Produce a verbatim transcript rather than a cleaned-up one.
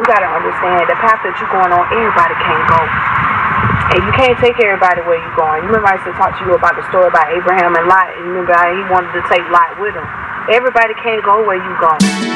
we gotta understand the path that you're going on, everybody can't go. And you can't take everybody where you're going. You remember I used to talk to you about the story about Abraham and Lot, and you remember how he wanted to take Lot with him. Everybody can't go where you're going.